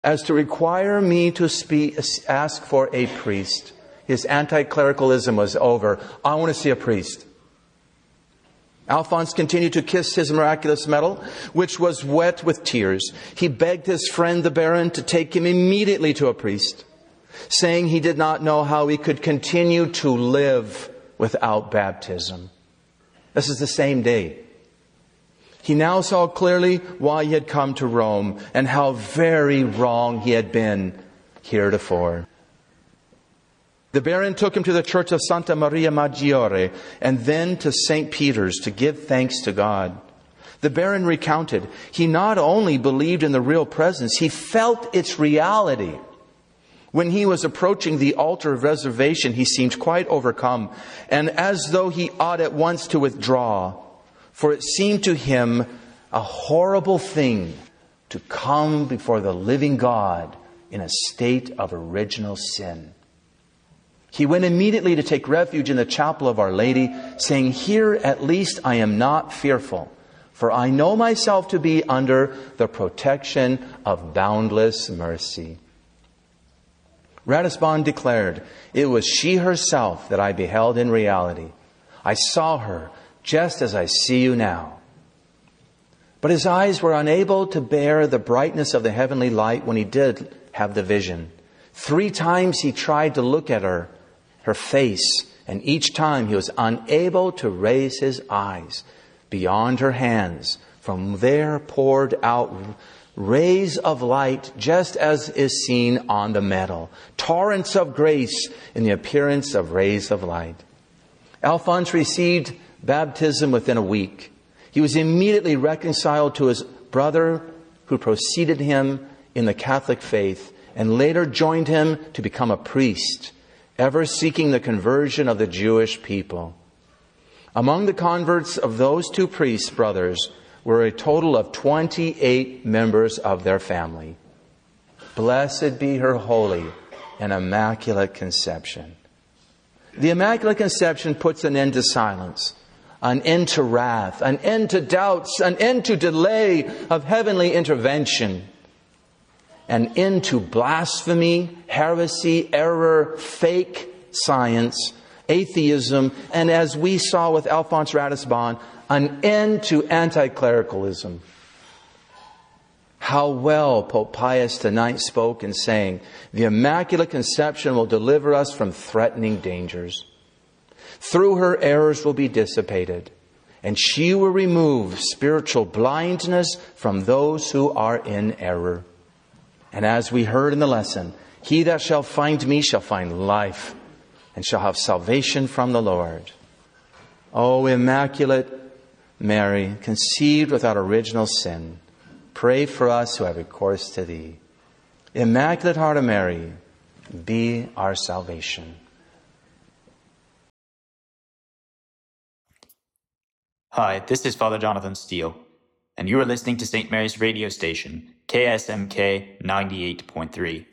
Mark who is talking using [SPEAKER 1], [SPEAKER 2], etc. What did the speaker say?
[SPEAKER 1] as to require me to ask for a priest. His anti-clericalism was over. I want to see a priest. Alphonse continued to kiss his miraculous medal, which was wet with tears. He begged his friend the Baron to take him immediately to a priest, saying he did not know how he could continue to live without baptism. This is the same day. He now saw clearly why he had come to Rome and how very wrong he had been heretofore. The Baron took him to the church of Santa Maria Maggiore and then to St. Peter's to give thanks to God. The Baron recounted, he not only believed in the real presence, he felt its reality. When he was approaching the altar of reservation, he seemed quite overcome, and as though he ought at once to withdraw, for it seemed to him a horrible thing to come before the living God in a state of original sin. He went immediately to take refuge in the chapel of Our Lady, saying, "Here at least I am not fearful, for I know myself to be under the protection of boundless mercy." Ratisbonne declared, "It was she herself that I beheld in reality. I saw her just as I see you now." But his eyes were unable to bear the brightness of the heavenly light when he did have the vision. 3 times he tried to look at her face, and each time he was unable to raise his eyes beyond her hands. From there poured out rays of light, just as is seen on the metal. Torrents of grace in the appearance of rays of light. Alphonse received baptism within a week. He was immediately reconciled to his brother who preceded him in the Catholic faith and later joined him to become a priest, ever seeking the conversion of the Jewish people. Among the converts of those 2 priests' brothers were a total of 28 members of their family. Blessed be her holy and immaculate conception. The Immaculate Conception puts an end to silence, an end to wrath, an end to doubts, an end to delay of heavenly intervention, an end to blasphemy, heresy, error, fake science, atheism, and as we saw with Alphonse Ratisbonne, an end to anti-clericalism. How well Pope Pius IX spoke in saying, "The Immaculate Conception will deliver us from threatening dangers. Through her, errors will be dissipated, and she will remove spiritual blindness from those who are in error." And as we heard in the lesson, "He that shall find me shall find life, and shall have salvation from the Lord." O Immaculate Mary, conceived without original sin, pray for us who have recourse to Thee. Immaculate Heart of Mary, be our salvation.
[SPEAKER 2] Hi, this is Father Jonathan Steele, and you are listening to St. Mary's radio station, KSMK 98.3.